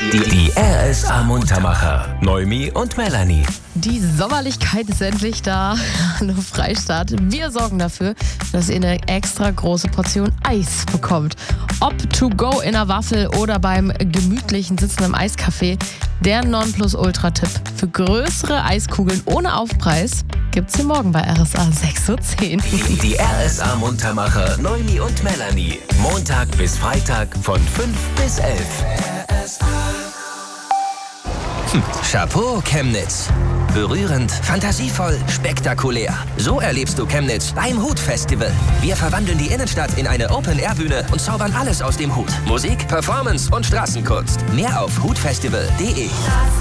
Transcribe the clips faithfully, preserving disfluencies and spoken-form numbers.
Die, die R S A-Muntermacher. Noemi und Melanie. Die Sommerlichkeit ist endlich da. Hallo Freistaat. Wir sorgen dafür, dass ihr eine extra große Portion Eis bekommt. Ob to go in einer Waffel oder beim gemütlichen Sitzen im Eiscafé. Der Nonplusultra-Tipp für größere Eiskugeln ohne Aufpreis gibt's hier morgen bei R S A sechs Uhr zehn. Die, die R S A-Muntermacher Noemi und Melanie. Montag bis Freitag von fünf bis elf. Hm, Chapeau, Chemnitz. Berührend, fantasievoll, spektakulär. So erlebst du Chemnitz beim Hut-Festival. Wir verwandeln die Innenstadt in eine Open-Air-Bühne und zaubern alles aus dem Hut. Musik, Performance und Straßenkunst. Mehr auf hutfestival punkt de.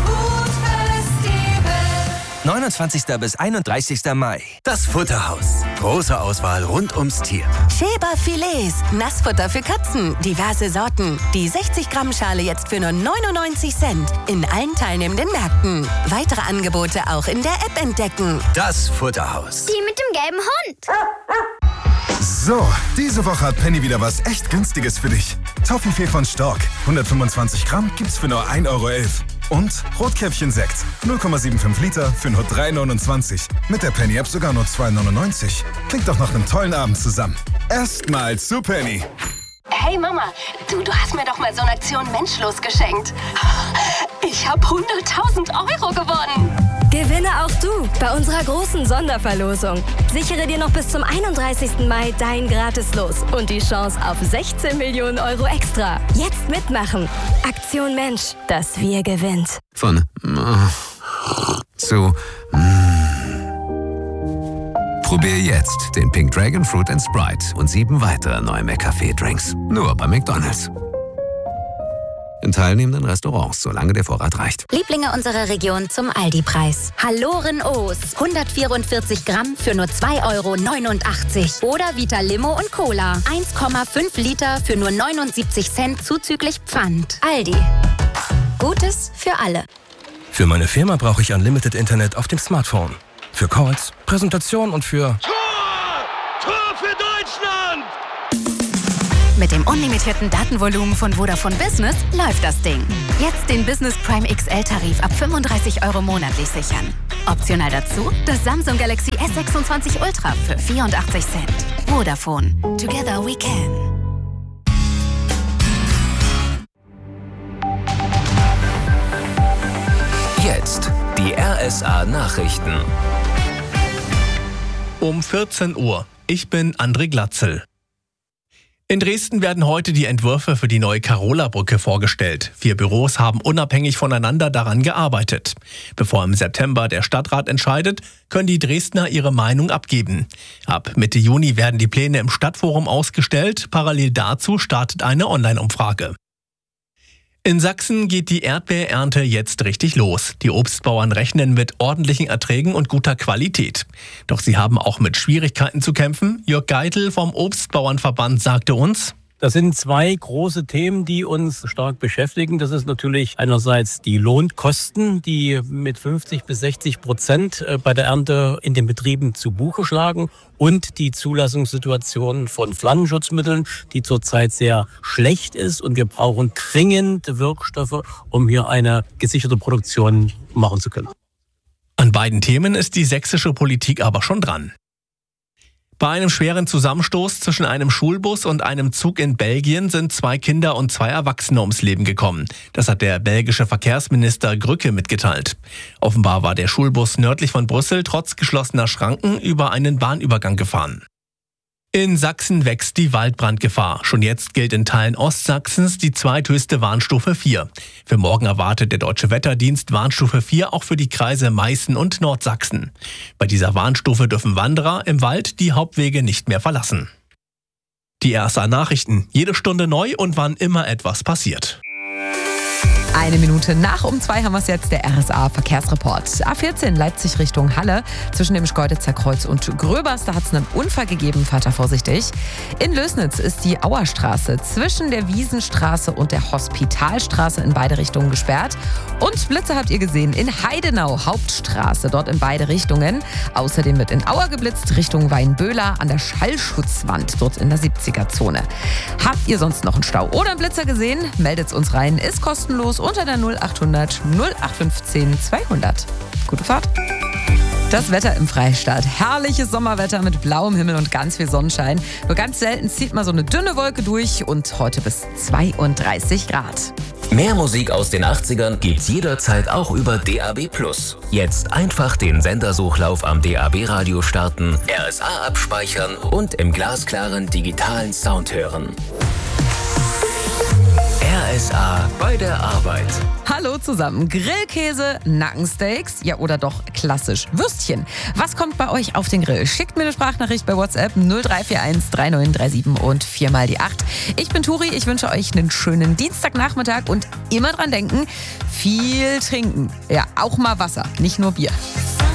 neunundzwanzigster bis einunddreißigster Mai. Das Futterhaus. Große Auswahl rund ums Tier. Schäber Filets. Nassfutter für Katzen. Diverse Sorten. Die sechzig Gramm Schale jetzt für nur neunundneunzig Cent. In allen teilnehmenden Märkten. Weitere Angebote auch in der App entdecken. Das Futterhaus. Die mit dem gelben Hund. So, diese Woche hat Penny wieder was echt Günstiges für dich. Toffifee von Stork. hundertfünfundzwanzig Gramm gibt's für nur ein Euro elf. Und Rotkäppchen-Sekt. null Komma fünfundsiebzig Liter für nur drei neunundzwanzig. Mit der Penny-App sogar nur zwei neunundneunzig. Klingt doch nach einem tollen Abend zusammen. Erstmal zu Penny. Hey Mama, du, du hast mir doch mal so eine Aktion Menschlos geschenkt. Ich habe hunderttausend Euro gewonnen. Gewinne auch du bei unserer großen Sonderverlosung. Sichere dir noch bis zum einunddreißigsten Mai dein Gratis-Los und die Chance auf sechzehn Millionen Euro extra. Jetzt mitmachen. Aktion Mensch, das Wir gewinnt. Von äh, zu mm. Probier jetzt den Pink Dragon Fruit and Sprite und sieben weitere neue McCafé-Drinks. Nur bei McDonald's. In teilnehmenden Restaurants, solange der Vorrat reicht. Lieblinge unserer Region zum Aldi-Preis. Halloren O's. hundertvierundvierzig Gramm für nur zwei Euro neunundachtzig. Oder Vita Limo und Cola. eins Komma fünf Liter für nur neunundsiebzig Cent zuzüglich Pfand. Aldi. Gutes für alle. Für meine Firma brauche ich Unlimited Internet auf dem Smartphone. Für Calls, Präsentation und für... Tor! Tor für Deutschland! Mit dem unlimitierten Datenvolumen von Vodafone Business läuft das Ding. Jetzt den Business Prime X L-Tarif ab fünfunddreißig Euro monatlich sichern. Optional dazu das Samsung Galaxy S sechsundzwanzig Ultra für vierundachtzig Cent. Vodafone. Together we can. Jetzt die R S A-Nachrichten. Um vierzehn Uhr. Ich bin André Glatzel. In Dresden werden heute die Entwürfe für die neue Karola-Brücke vorgestellt. Vier Büros haben unabhängig voneinander daran gearbeitet. Bevor im September der Stadtrat entscheidet, können die Dresdner ihre Meinung abgeben. Ab Mitte Juni werden die Pläne im Stadtforum ausgestellt. Parallel dazu startet eine Online-Umfrage. In Sachsen geht die Erdbeerernte jetzt richtig los. Die Obstbauern rechnen mit ordentlichen Erträgen und guter Qualität. Doch sie haben auch mit Schwierigkeiten zu kämpfen. Jörg Geitel vom Obstbauernverband sagte uns: Das sind zwei große Themen, die uns stark beschäftigen. Das ist natürlich einerseits die Lohnkosten, die mit fünfzig bis sechzig Prozent bei der Ernte in den Betrieben zu Buche schlagen, und die Zulassungssituation von Pflanzenschutzmitteln, die zurzeit sehr schlecht ist. Und wir brauchen dringend Wirkstoffe, um hier eine gesicherte Produktion machen zu können. An beiden Themen ist die sächsische Politik aber schon dran. Bei einem schweren Zusammenstoß zwischen einem Schulbus und einem Zug in Belgien sind zwei Kinder und zwei Erwachsene ums Leben gekommen. Das hat der belgische Verkehrsminister Grücke mitgeteilt. Offenbar war der Schulbus nördlich von Brüssel trotz geschlossener Schranken über einen Bahnübergang gefahren. In Sachsen wächst die Waldbrandgefahr. Schon jetzt gilt in Teilen Ostsachsens die zweithöchste Warnstufe vier. Für morgen erwartet der Deutsche Wetterdienst Warnstufe vier auch für die Kreise Meißen und Nordsachsen. Bei dieser Warnstufe dürfen Wanderer im Wald die Hauptwege nicht mehr verlassen. Die R S A-Nachrichten. Jede Stunde neu und wann immer etwas passiert. Eine Minute nach um zwei haben wir es jetzt, der R S A-Verkehrsreport. A vierzehn Leipzig Richtung Halle, zwischen dem Schkeuditzer Kreuz und Gröbers, da hat es einen Unfall gegeben, fahrt da vorsichtig. In Lößnitz ist die Auerstraße zwischen der Wiesenstraße und der Hospitalstraße in beide Richtungen gesperrt. Und Blitze habt ihr gesehen in Heidenau, Hauptstraße, dort in beide Richtungen. Außerdem wird in Auer geblitzt, Richtung Weinböhler an der Schallschutzwand, dort in der siebziger Zone. Habt ihr sonst noch einen Stau oder einen Blitzer gesehen? Meldet es uns rein, ist kostenlos und unter der null acht hundert null acht fünfzehn zweihundert. Gute Fahrt. Das Wetter im Freistaat. Herrliches Sommerwetter mit blauem Himmel und ganz viel Sonnenschein. Nur ganz selten zieht mal so eine dünne Wolke durch und heute bis zweiunddreißig Grad. Mehr Musik aus den achtzigern gibt's jederzeit auch über D A B plus. Jetzt einfach den Sendersuchlauf am D A B-Radio starten, R S A abspeichern und im glasklaren digitalen Sound hören. R S A bei der Arbeit. Hallo zusammen. Grillkäse, Nackensteaks, ja oder doch klassisch Würstchen. Was kommt bei euch auf den Grill? Schickt mir eine Sprachnachricht bei WhatsApp null drei vier eins drei neun drei sieben und vier mal die acht. Ich bin Turi, ich wünsche euch einen schönen Dienstagnachmittag und immer dran denken, viel trinken. Ja, auch mal Wasser, nicht nur Bier.